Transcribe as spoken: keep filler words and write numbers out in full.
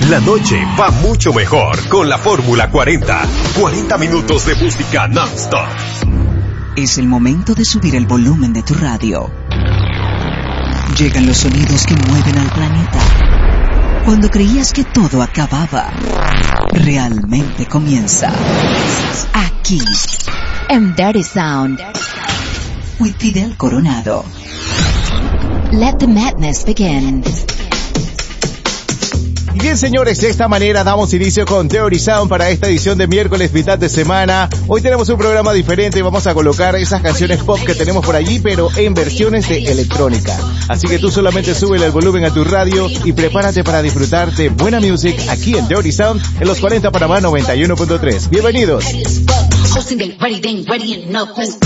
La noche va mucho mejor con la Fórmula cuarenta. cuarenta minutos de música non-stop. Es el momento de subir el volumen de tu radio. Llegan los sonidos que mueven al planeta. Cuando creías que todo acababa, realmente comienza. Aquí, en Dirty Sound, with Fidel Coronado. Let the madness begin. Y bien, señores, de esta manera damos inicio con Dirty Sound para esta edición de miércoles, mitad de semana. Hoy tenemos un programa diferente, vamos a colocar esas canciones pop que tenemos por allí, pero en versiones de electrónica. Así que tú solamente súbele el volumen a tu radio y prepárate para disfrutar de buena music aquí en Dirty Sound en los cuarenta Panamá noventa y uno punto tres. Bienvenidos.